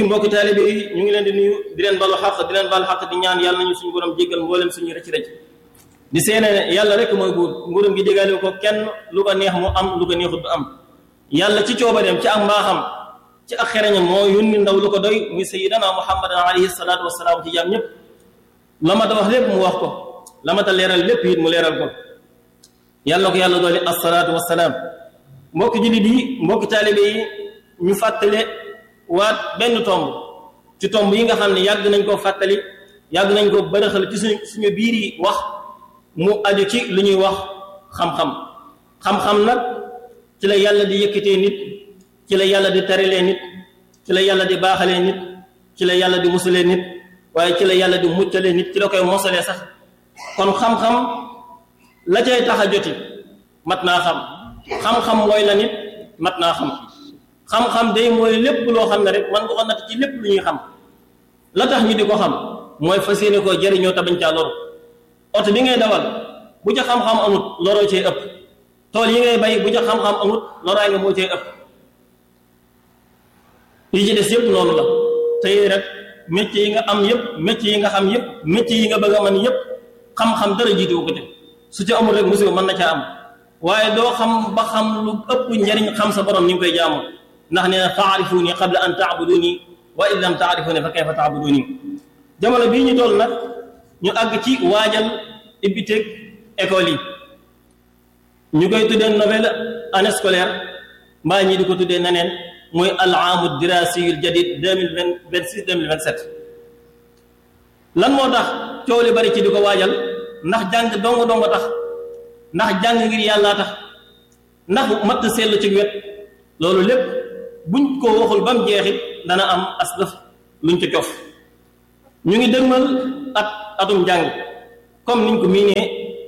mbokk taalibe yi ñu ngi leen di nuyu di leen balu xaq di leen balu xaq di ñaan yàlla nañu suñu borom jéggal mboolem suñu rëcc rëcc di seene yàlla rek mooy buur nguuram gi digale ko kenn lu ko neex mu am lu ko neexut du am yàlla ci coobareem ci ak mbaaxam ci ak xereñam moo yónni ndaw lu ko doy muy sayyidana muhammadan alayhi salaatu wasalaam ci jaam ñëpp la ma ta wax lépp mu wax ko la ma ta leeral lépp it mu leeral ko yàlla ko yàlla doole assalaatu wasalaam mbokki jullit yi mbokki taalibe yi ñu fàttale waat benn tomb ci tomb yi nga xam ne yàgg nañ koo fàttali yàgg nañ ko bërëxal ci suñu biir yi wax mu aju ci lu ñuy wax xam-xam nag ci la yàlla di yëkkatee nit ci la yàlla di tarilee nit ci la yàlla di baaxalee nit ci la yàlla di musalee nit waaye ci la yàlla di muccalee nit ci la koy mosalee sax kon xam-xam la cay tax a joti mat naa xam-xam mooy la nit mat naa xam-xam day mooy lépp loo xam ne rek man nga ko natt ci lépp lu ñuy xam la tax ñu di ko xam mooy fas yéene koo jëriñoo te bañ caa loru oto bi ngay dawal bu ca xam-xam amut loroo cee ëpp tool yi ngay bay bu ca xam-xam amut loraay nga moo cee ëpp yi ci des yëpp noonu la tey rek métier yi nga am yëpp métier yi nga xam yëpp métier yi nga bëgg a mën yëpp xam-xam dara jiituwu ko te su ci amul rek musiba mën na caa am waaye doo xam ba xam lu ëpp njariñ xam sa borom ni nga koy jaamoo ndax nee na faarifuni qabla an taabuduni wa in lam taarifuni fa kayfa taabuduni jamono bii ñu toll nag ñu àgg ci waajal ibbiteeg école yi ñu koy tuddee nouvelle année scolaire mbaa ñii di ko tuddee neneen muy al aamu dirasiyul jadid 2026 2027 lan moo tax coow li bari ci di ko waajal ndax jàng dongo tax ndax jàng ngir yàllaa tax ndax matt seetlu ci wet loolu lépp buñ ko waxul ba mu jeexit dana am aslëf luñ ca cof ñu ngi dëgmal atum jàng comme niñ ko miinee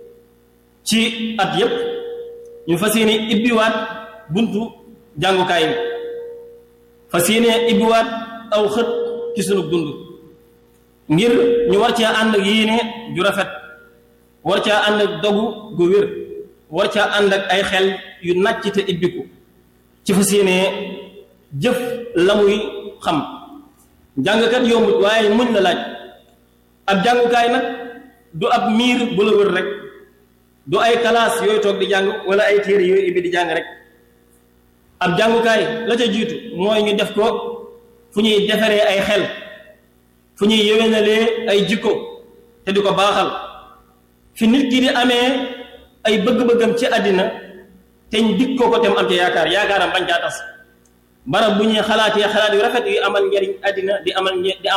ci at yépp ñu fas yéene ibbiwaat buntu jàngukaay bi fas yéene ibbiwaat aw xët ci sunu dund ngir ñu war cee ànd ak yéene ju rafet war caa ànd ak dogu gu wér war caa ànd ak ay xel yu nàcc te ibbiku ci fas yéene jëf la muy xam jàngkat yombut waaye muñ la laaj ab jàngukaay nag du ab miir bu la wër rek du ay classe yooyu toog di jàng wala ay téere yooyu ibbi di jàng rek ab jàngukaay la ca jiitu mooy ñu def ko fu ñuy defaree ay xel fu ñuy yéwénalee ay jikko te di ko baaxal fi nit ki di amee ay bëgg-bëggam ci àddina te ñu dig ko tem am ca yaakaaram bañ caa tas barab bu ñuy xalaatee xalaat yu rafet yu amal njariñ àddina di amal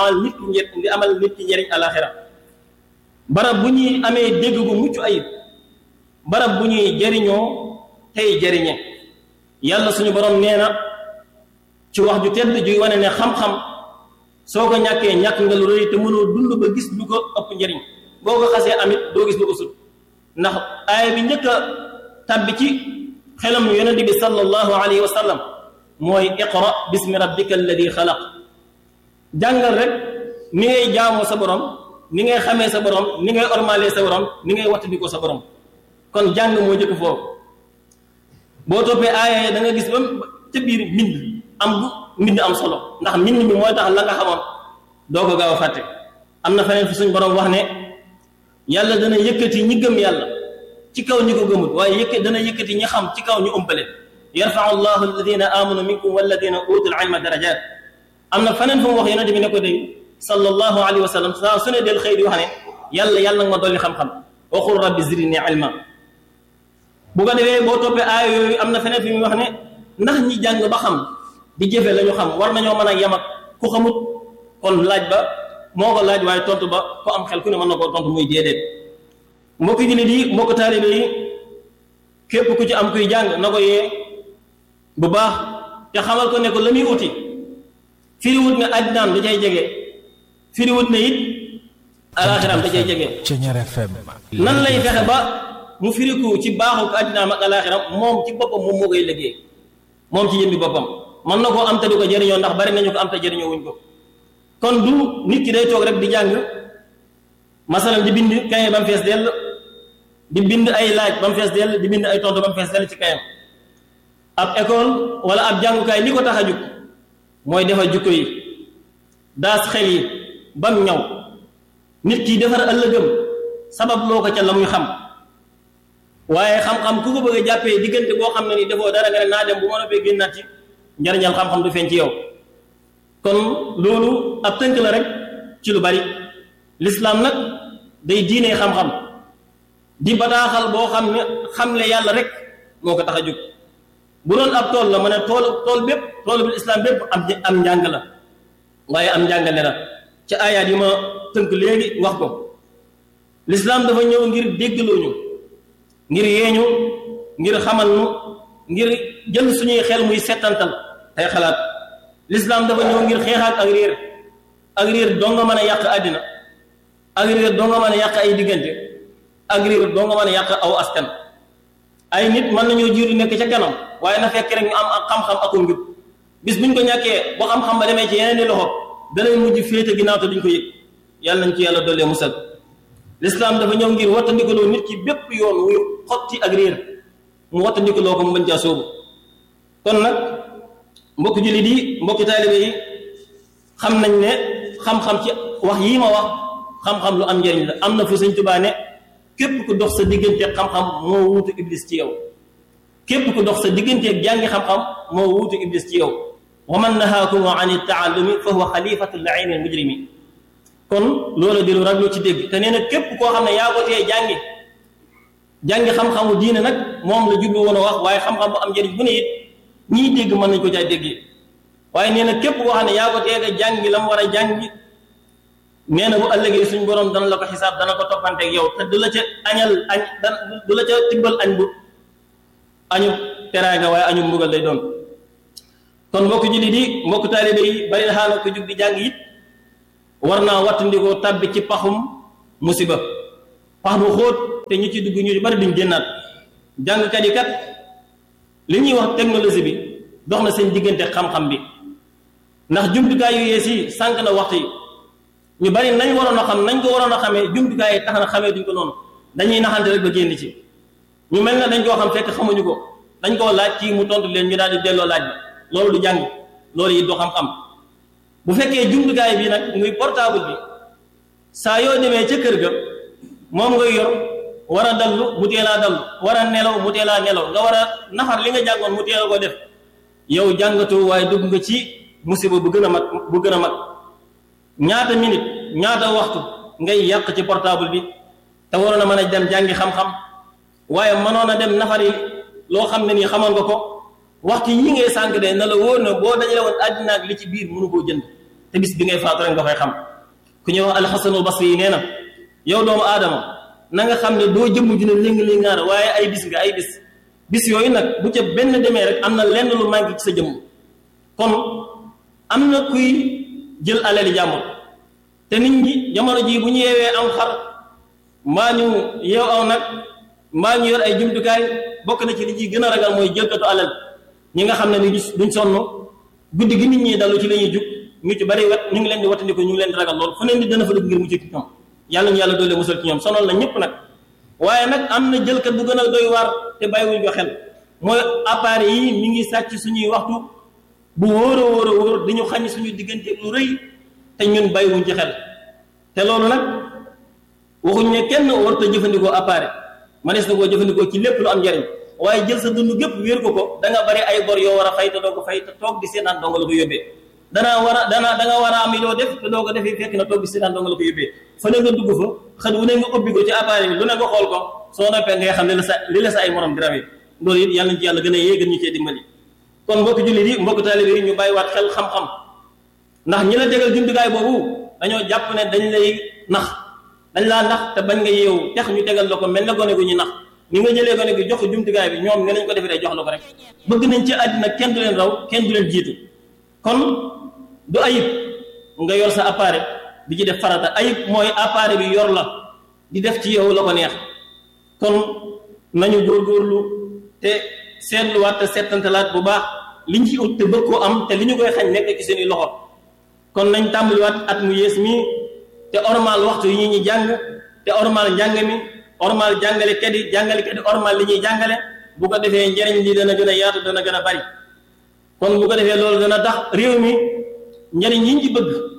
nit ki njariñ alaxira barab bu ñuy amee dégg gu mucc ayib barab bu ñuy jariñoo tey jariñe yàlla suñu borom nee na ci wax ju tedd juy wane ne xam-xam soo ko ñàkkee ñàkk nga lu rëy te mënoo dund ba gis lu ko ëpp njariñ boo ko xasee amit doo gis lu ko sut ndax aaya bi njëkk a tàbbi ci xelam yonent bi sallallahu alayhi wa sallam mooy iqra bismi rabbika alladi xalaq jàngal rek ni ngay jaamoo sa borom ni ngay xamee sa borom ni ngay ormalee sa borom ni ngay wattandikoo sa borom kon jàng moo njëkk foofu boo toppee aaya yi da nga gis ba ca biir mbind am solo ndax mbind mi mooy tax la nga xamoon doo ko gaaw a fàtte am na feneen fi suñ borom wax ne yàlla dana yëkkati ñi gëm yàlla ci kaw ñi ko gëmut waaye dana yëkkati ñi xam ci kaw ñu umpale yarfau llahu alladina amanu minkum walladina utul ilma darajat am na feneen fu mu wax yonente bi ne ko day sallallahu alayhi wa sallam saa su ne del xëy di wax ne yàlla nga ma dolli xam-xam waxul rabbi zidni ilma bu ko defee boo toppee aaya yooyu am na feneen fi muy wax ne ndax ñi jàng ba xam di jëfe la ñu xam war nañoo mën a yem ak ku xamut kon laaj ba moo ko laaj waaye tontu ba ku am xel ku ne mën na koo tontu muy déedéet mbokki jullit yi mbokk taalibe yi képp ku ci am kuy jàng na ko yee bu baax te xamal ko ne ko la muy uti firiwut ne àddinaam da cay jege firiwut ne it alaxiraam da cay jege nan lay fexe ba mu firiku ci baaxu ko àddinaam ak alaxiraam moom ci boppam moom moo koy liggéey moom ci jëmmi boppam mën na koo am te du ko jëriñoo ndax bari nañu ko am te jëriñoo wuñ ko kon du nit ki day toog rek di jàng masalan di bind kaye ba mu fees dell di bind ay laaj ba mu fees dell di bind ay tontu ba mu fees dell ci kayam ab école wala ab jàngukaay li ko tax a jug mooy defar jukko yi daas xel yi bam ñaw nit ki defar ëllëgam sabab loo ko ca la muy xam waaye xam-xam ku ko bëgg a jàppee diggante boo xam ne ni defoo dara nga ne naa dem bu ma noppee génnaat ci njariñal xam-xam du feeñ ci yow kon loolu ab tënk la rek ci lu bari l'islam nag day diine xam-xam di bataaxal boo xam ne xamle yàlla rek moo ko tax a jóg bu doon ab tool la ma ne tool bépp tool bi islam bépp am njàng la waaye am njàngale la ci ayaat yi ma tënk léegi wax ko l'islam dafa ñëw ngir déggloo ñu ngir yeeñu ngir xamal nu ngir jël suñuy xel muy settantal tey xalaat l'islam dafa ñëw ngir xeexaat ak réer doo nga mën a yàq àddina ak réer doo nga mën a yàq ay diggante ak réer doo nga mën a yàq aw askan ay nit mën nañoo jiitu nekk ca kanam waaye na fekk rek ñu am ak xam-xam ak njub bis buñ ko ñàkkee boo xam-xam ba demee ci yeneen i loxo danay mujj féete ginnaaw te duñ ko yëg yàlla nañ ci yàlla dollee musal l'islam dafa ñëw ngir wattandikuloo nit ki bépp yoon wuy xotti ak réer mu wattandikuloo ko mu bañ caa sóobu kon nag mbokk jullit yi mbokki taalibe yi xam nañ ne xam-xam ci wax yii ma wax xam-xam lu am njëriñ la am na fu Sëñ Tuubaa ne képp ku dox sa diggante xam-xam moo wuutu iblis ci yow képp ku dox sa digganteeg jàngi xam-xam moo wuutu iblis ci yow wa man nahaakum an taallumi fa huwa xalifatu laini al mujrimi kon loolu di lu raglu ci dégg te nee na képp koo xam ne yaa ko tee jàngi xam-xamu diine nag moom la jublu woon a wax waaye xam-xam bu am njëriñ bu ne it ñii dégg mën nañ ko caa déggee waaye nee na képp koo xam ne yaa ko tee nga jàngi la mu war a jàngi nee na bu ëllëgee suñ borom dana la ko xisaab dana ko toppanteeg yow te du la ca du la ca tibbal añ bu añu teraanga waaye añu mbugal lay doon kon mbokk jullit yi mbokk taalibe yi bari na xaana ko jug di jàng it war naa wattandikoo tàbbi ci paxum musiba pax bu xóot te ñu ci dugg ñu bari duñ génnaat jàngkat yi kat li ñuy wax technologie bi dox na seen diggante xam-xam bi ndax jumtukaay yu yees yi sànq na waxtu yi ñu bari nañ waroon a xam nañ ko waroon a xamee jumtukaay yi tax na xamee duñ ko noonu dañuy naxante rek ba génn ci ñu mel na dañ koo xam fekk xamuñu ko dañ koo laaj kii mu tontu leen ñu daal di delloo laaj bi loolu du jàng loolu it du xam-xam bu fekkee jumtukaay bi nag muy portable bi saa yoo demee ca kër ga moom ngay yor war a dallu mu teelaa dallu war a nelaw mu teelaa nelaw nga war a nafar li nga jàngoon mu teela ko def yow jàngatoo waaye dugg nga ci musiba bu gën a mag ñaata minute ñaata waxtu ngay yàq ci portable bi te waroon a mën a dem jàngi xam-xam waaye mënoon a dem nafari loo xam ne nii xamoon nga ko waxtu yi ngay sànq de na la wóor na boo dajale woon àddina ak li ci biir mënu koo jënd te bis bi ngay faatu rek nga koy xam ku ñuy wax alxasanul basri yi nee na yow doomu aadama na nga xam ne doo jëmm ju ne léngi-léngaana waaye ay bis nga ay bis yooyu nag bu ca benn demee rek am na lenn lu manqué ci sa jëmm kon am na kuy jël alali jàmbur te nit ñi jamono ji bu ñu yeewee am xar mbaa ñu yeew aw nag mbaa ñu yor ay jumtukaay bokk na ci li ciy gën a ragal mooy jëlkatu alal ñi nga xam ne ni duñ sonn guddi gi nit ñi dalu ci la ñuy jug ñu ci bari wet ñu ngi leen di wattandiko ñu ngi leen di ragal lool fu neen di dana fa dugg ngir mucc ci ñoom yàlla ñu yàlla doole musal ci ñoom sonal na ñëpp nag waaye nag am na jëlkat bu gën a doy waar te bàyyiwuñ ko xel mooy appareil yi mi ngi sàcc suñuy waxtu bu wóor a wóor di ñu xañ suñu diggante lu rëy te ñun bàyyiwuñ ci xel te loolu nag waxuñ ne kenn warut a jëfandikoo appareil manees na koo jëfandikoo ci lépp lu am njariñ waaye jël sa dund gépp wéer ko da nga bari ay bor yoo war a fay te doo ko fay te toog di seetaan doo nga la ko yóbbee da nga war a am yoo def te doo ko defee fekk na toog di seetaan doo nga la ko yóbbee fa ne nga dugg fa xët wu ne nga ubbi ko ci appareil bi lu ne nga xool ko soo noppee ngay xam li la sa ay morom di rawee loolu it yàlla nañ ci yàlla gën a yee gën ñu cee dimbali kon mbokk jullit yi mbokk taalibe yi ñu bàyyiwaat xel xam-xam ndax ñi la tegal jumtukaay boobu dañoo jàpp ne dañ lay nax dañ laa nax te bañ nga yeewu tax ñu tegal la ko mel ne gone gu ñu nax ni nga jëlee gone gi jox ko jumtukaay bi ñoom nga lañ ko defee jox la ko rek bëgg nañ ci àddina kenn du leen raw kenn du leen jiitu kon du ayib nga yor sa appareil di ci def farata ayib mooy appareil bi yor la di def ci yow la ko neex kon nañu góorgóorlu te seetluwaat te seetantalaat bu baax liñ ci ut te bëgg koo am te li ñu koy xañ nekk ci seeni loxo kon nañ tàmbaliwaat at mu yees mii te ormal waxtu yi ñuy jàng te ormal njàng mi ormal jàngalekat yi ormal li ñuy jàngale bu ko defee njariñ li dana gën a yaatu dana gën a bari kon bu ko defee loolu dana tax réew mi njariñ yi ñu ci bëgg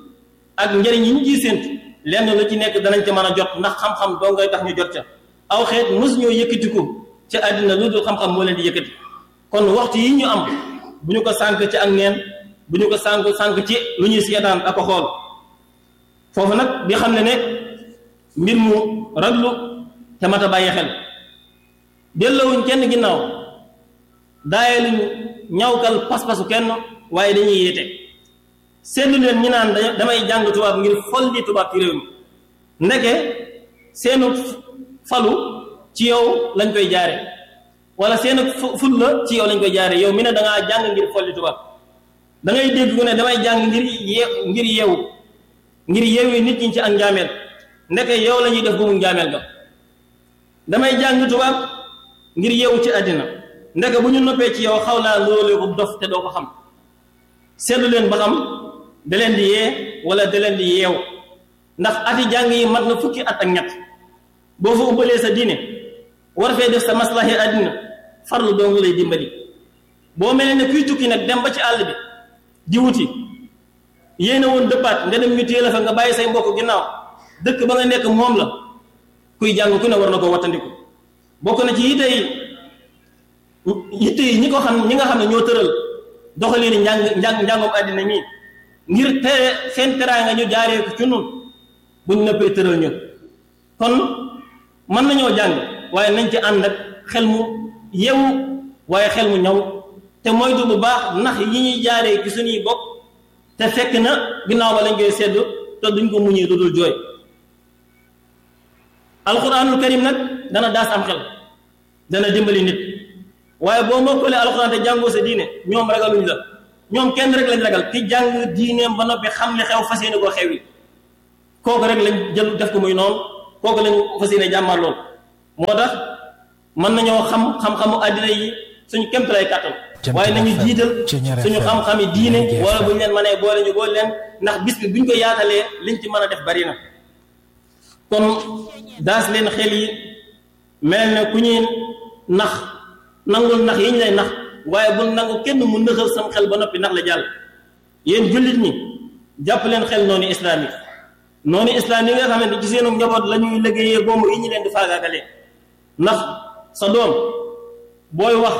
ak njëriñ yi ñu ciy séentu lenn lu ci nekk danañ ca mën a jot ndax xam-xam doo ngay tax ñu jot ca aw xeet mos ñoo yëkkatiku ci àddina lu dul xam-xam moo leen di yëkkati kon waxtu yi ñu am bu ñu ko sànk ci ak neen bu ñu ko sànk ci lu ñuy seetaan ak ko xool foofu nag di xam ne mbir mu raglu te mat a bàyyi xel delloowuñ kenn ginnaaw daaye luñ ñawkal pas-pasu kenn waaye dañuy yéete seetlu leen ñi naan damay jàng tubaab ngir folli tubaab ci réew mi ndeke seenu falu ci yow lañ koy jaare wala seenu ful la ci yow lañ koy jaare yow mi ne dangaa jàng ngir folli tubaab da ngay dégg ku ne damay jàng ngir yeewi nit ñi ci ak njaameel ndeke yow la ñuy def bu mu njaameel ga damay jàng tubaab ngir yeewu ci àddina ndeke bu ñu noppee ci yow xaw naa loolu ko dof te doo ko xam seetlu leen ba xam da leen di yee wala da leen di yeew ndax ati jàng yi mat na fukki at ak ñett boo fa umbalee sa diine war fee def sa maslahi àddina farlu doo nga lay dimbali boo mel ne kuy tukki nag dem ba ci àll bi di wuti yéena woon dëppaat nga dem ñu téye la fa nga bàyyi say mbokk ginnaaw dëkk ba nga nekk moom la kuy jàng ku ne war na ko wattandiku bokk na ci yitte yi ñi nga xam ne ñoo tëral doxalin njàngum àddina mii ngir tere seen teraanga ñu jaaree ko ci nun buñ nëppee tëral ñu kon mën nañoo jàng waaye nañ ci ànd ak xel mu yewu waaye xel mu ñaw te moytu bu baax ndax yi ñuy jaaree ci suñuy bokk te fekk na ginnaaw ba lañ koy sedd te duñ ko muñee lu dul jooy alquranul karim nag dana daas am xel dana dimbali nit waaye boo mokkalee alquran te jàngoo sa diine ñoom ragaluñ la ñoom kenn rek lañ ragal ki jàng diineem ba noppi xam li xew fas yéene koo xew yi kooku rek lañ jël def ko muy noonu kooku lañ fas yéene jàmmal lool moo tax mën nañoo xam-xamu àddina yi suñu kémtalay kàttan waaye nañu jiital suñu xam-xami diine wala buñ leen mënee boole ñu boole leen ndax bis bi buñ ko yaatalee liñ ci mën a def bari na kon daas leen xel yi mel ne ku ñuy nax nangul nax yi ñu lay nax waaye bul nangu kenn mu nëxal sam xel ba noppi nax la jàll yéen jullit ñi jàpp leen xel noonu islam yi nga xamante ci seenu njaboot la ñuy liggéeyee boobu yi ñu leen di faagaagalee ndax sa doom buy wax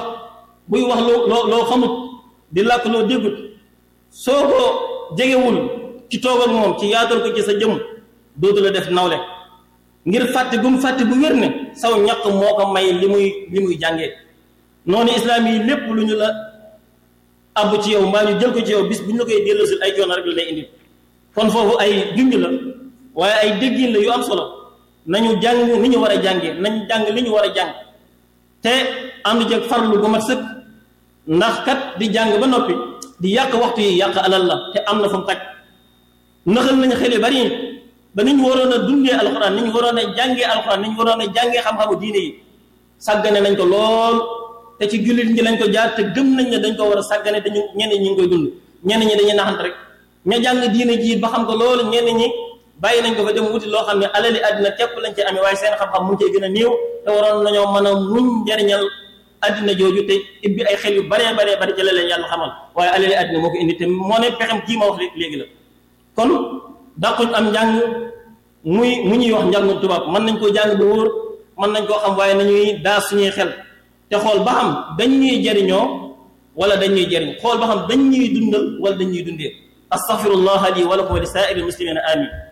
loo xamut di làkk loo déggut soo ko jegewul ci toog ak moom ci yaatal ko ci sa jëm dootu la def nawle ngir fàtte bu wér ne saw ñaq moo ko may li muy jàngee noonu islaam yi lépp lu ñu la àbb ci yow mbaa ñu jël ko ci yow bis bu ñu la koy delloosil ay coono rek la lay indi kon foofu ay junj la waaye ay déggin la yu am solo nañu jàng ni ñu war a jàngee nañu jàng li ñu war a jàng te am di jeg farlu gu mat sëkk ndax kat di jàng ba noppi di yàq waxtu yi yàq alal la te am na fu mu xaj naxal nañu xel yu bari ba ni ñu waroon a dundee alxuraan ni ñu waroon a jàngee alxuraan ni ñu waroon a jàngee xam-xamu diine yi sàggane nañ ko lool te ci jullit ñi lañ ko jaar te gëm nañ ne dañ ko war a sàggane te ñenn ñi ngi koy dund ñenn ñi dañuy naxante rek ña jàng diine ji ba xam ko loolu ñenn ñi bàyyi nañ ko fa dem wuti loo xam ne alali àddina képp lañ ci amee waaye seen xam-xam mu cee gën a néew te waroon nañoo mën a muñ njariñal àddina jooju te ibbi ay xel yu baree bari ci la leen yàlla xamal waaye alali àddina moo ko indi te moo ne pexem kii ma wax léegi la kon dàquñ am njàng mu ñuy wax njàngum tubaab mën nañ koo jàng ba wóor mën nañ koo xam waaye nañuy daas suñuy xel te xool ba xam dañ ñuy jariñoo wala dañ ñuy jariñ xool ba xam dañ ñuy dundal wala dañ ñuy dundee astaghfirullah li wa lakum wa li saa'iril muslimina amin